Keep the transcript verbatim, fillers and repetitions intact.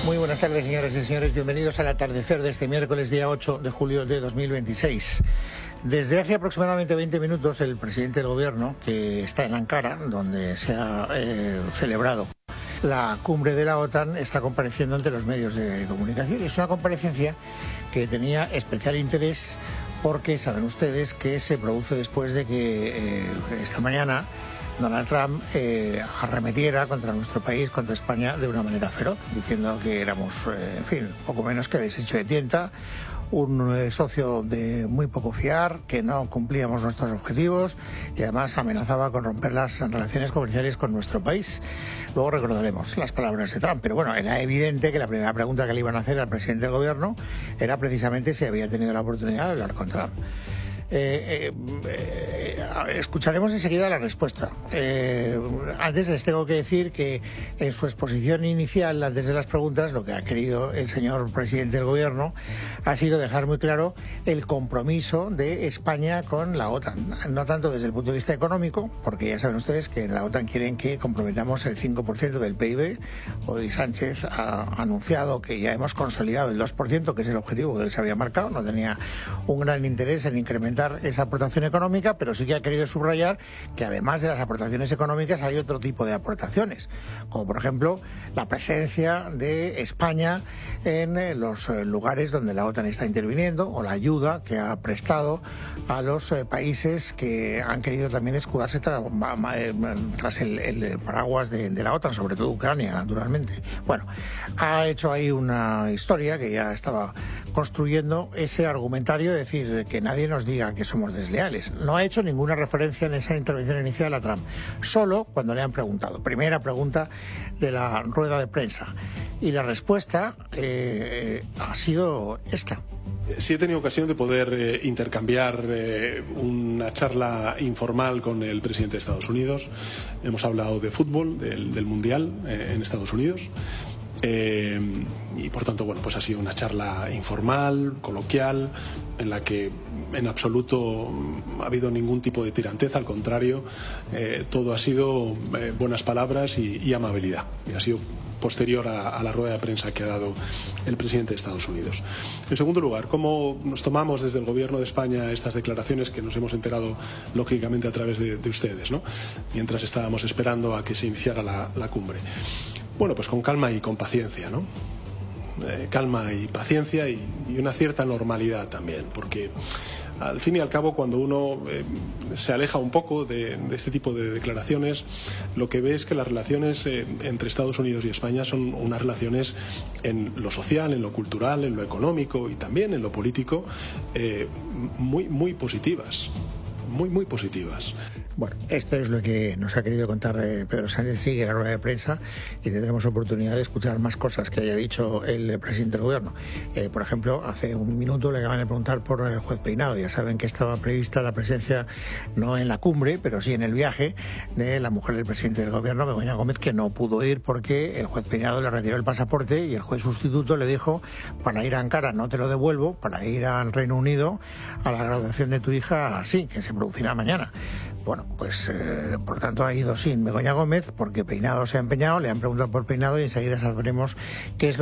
Muy buenas tardes, señoras y señores. Bienvenidos al atardecer de este miércoles, día ocho de julio de dos mil veintiséis. Desde hace aproximadamente veinte minutos, el presidente del gobierno, que está en Ankara, donde se ha eh, celebrado la cumbre de la OTAN, está compareciendo ante los medios de comunicación. Es una comparecencia que tenía especial interés porque saben ustedes que se produce después de que eh, esta mañana Donald Trump eh, arremetiera contra nuestro país, contra España, de una manera feroz, diciendo que éramos, eh, en fin, poco menos que deshecho de tienta, un eh, socio de muy poco fiar, que no cumplíamos nuestros objetivos y además amenazaba con romper las relaciones comerciales con nuestro país. Luego recordaremos las palabras de Trump, pero bueno, era evidente que la primera pregunta que le iban a hacer al presidente del gobierno era precisamente si había tenido la oportunidad de hablar con Trump. Eh, eh, eh, escucharemos enseguida la respuesta. Eh, antes les tengo que decir que en su exposición inicial, antes de las preguntas, lo que ha querido el señor presidente del gobierno ha sido dejar muy claro el compromiso de España con la OTAN. No tanto desde el punto de vista económico, porque ya saben ustedes que en la OTAN quieren que comprometamos el cinco por ciento del P I B. Hoy Sánchez ha anunciado que ya hemos consolidado el dos por ciento, que es el objetivo que él se había marcado. No tenía un gran interés en incrementar esa aportación económica, pero sí que ha querido subrayar que además de las aportaciones económicas hay otro tipo de aportaciones, como por ejemplo la presencia de España en los lugares donde la OTAN está interviniendo, o la ayuda que ha prestado a los países que han querido también escudarse tras, tras el, el paraguas de, de la OTAN, sobre todo Ucrania, naturalmente. Bueno, ha hecho ahí una historia que ya estaba construyendo ese argumentario de decir que nadie nos diga que somos desleales. No ha hecho ninguna referencia en esa intervención inicial a Trump, solo cuando le han preguntado. Primera pregunta de la rueda de prensa. Y la respuesta eh, ha sido esta. Sí, he tenido ocasión de poder eh, intercambiar eh, una charla informal con el presidente de Estados Unidos. Hemos hablado de fútbol, del, del Mundial eh, en Estados Unidos. Eh, y por tanto, bueno, pues ha sido una charla informal, coloquial, en la que en absoluto ha habido ningún tipo de tiranteza, al contrario, eh, todo ha sido eh, buenas palabras y, y amabilidad. Y ha sido posterior a, a la rueda de prensa que ha dado el presidente de Estados Unidos. En segundo lugar, ¿cómo nos tomamos desde el Gobierno de España estas declaraciones que nos hemos enterado lógicamente a través de, de ustedes, ¿no?, mientras estábamos esperando a que se iniciara la, la cumbre? Bueno, pues con calma y con paciencia, ¿no? Eh, calma y paciencia y, y una cierta normalidad también, porque al fin y al cabo, cuando uno eh, se aleja un poco de, de este tipo de declaraciones, lo que ve es que las relaciones eh, entre Estados Unidos y España son unas relaciones en lo social, en lo cultural, en lo económico y también en lo político eh, muy, muy positivas, muy, muy positivas. Bueno, esto es lo que nos ha querido contar eh, Pedro Sánchez. Sigue la rueda de prensa y tendremos oportunidad de escuchar más cosas que haya dicho el presidente del gobierno. Eh, por ejemplo, hace un minuto le acaban de preguntar por el juez Peinado. Ya saben que estaba prevista la presencia, no en la cumbre, pero sí en el viaje de la mujer del presidente del gobierno, Begoña Gómez, que no pudo ir porque el juez Peinado le retiró el pasaporte y el juez sustituto le dijo: para ir a Ankara no te lo devuelvo, para ir al Reino Unido a la graduación de tu hija sí, que se producirá mañana. Bueno, pues eh, por tanto ha ido sin Begoña Gómez porque Peinado se ha empeñado, le han preguntado por Peinado y enseguida sabremos qué es lo